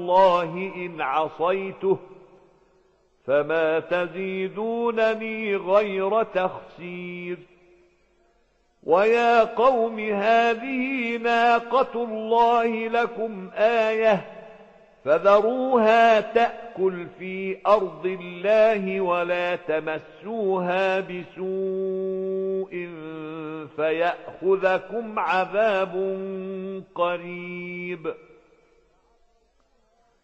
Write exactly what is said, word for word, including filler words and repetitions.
الله إن عصيته فما تزيدونني غير تخسير. ويا قوم هذه ناقة الله لكم آية فذروها تأكل في أرض الله ولا تمسوها بسوء فيأخذكم عذاب قريب.